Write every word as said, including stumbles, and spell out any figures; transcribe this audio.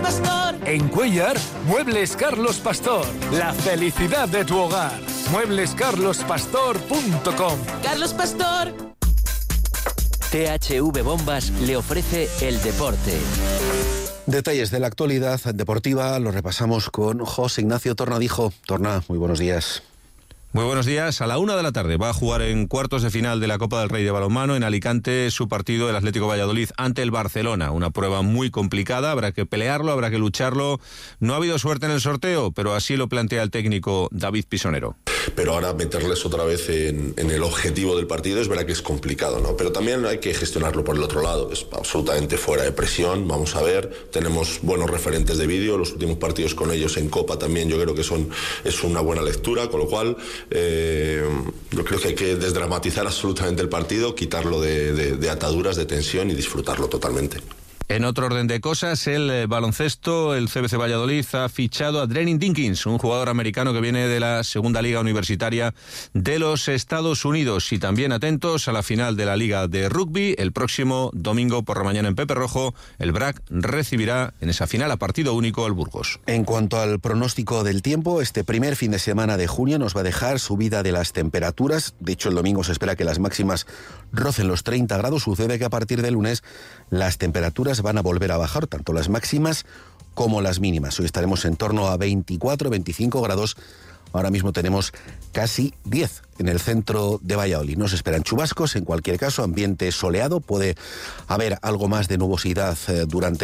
Pastor. En Cuéllar, Muebles Carlos Pastor. La felicidad de tu hogar. muebles carlos pastor punto com. Carlos Pastor. T H V Bombas le ofrece el deporte. Detalles de la actualidad deportiva los repasamos con José Ignacio Tornadijo. Torna, muy buenos días. Muy buenos días. A la una de la tarde va a jugar en cuartos de final de la Copa del Rey de balonmano en Alicante su partido el Atlético Valladolid ante el Barcelona. Una prueba muy complicada, habrá que pelearlo, habrá que lucharlo. No ha habido suerte en el sorteo, pero así lo plantea el técnico David Pisonero. Pero ahora meterles otra vez en, en el objetivo del partido es verdad que es complicado, ¿no? Pero también hay que gestionarlo por el otro lado. Es absolutamente fuera de presión, vamos a ver. Tenemos buenos referentes de vídeo, los últimos partidos con ellos en Copa también yo creo que son es una buena lectura, con lo cual eh, yo creo que hay que desdramatizar absolutamente el partido, quitarlo de, de, de ataduras, de tensión y disfrutarlo totalmente. En otro orden de cosas, el eh, baloncesto, el C B C Valladolid ha fichado a Drenin Dinkins, un jugador americano que viene de la segunda liga universitaria de los Estados Unidos. Y también atentos a la final de la liga de rugby. El próximo domingo por la mañana en Pepe Rojo, el B R A C recibirá en esa final a partido único al Burgos. En cuanto al pronóstico del tiempo, este primer fin de semana de junio nos va a dejar subida de las temperaturas. De hecho, el domingo se espera que las máximas rocen los treinta grados. Sucede que a partir del lunes las temperaturas van a volver a bajar, tanto las máximas como las mínimas. Hoy estaremos en torno a veinticuatro, veinticinco grados. Ahora mismo tenemos casi diez en el centro de Valladolid. Nos esperan chubascos, en cualquier caso, ambiente soleado. Puede haber algo más de nubosidad eh, durante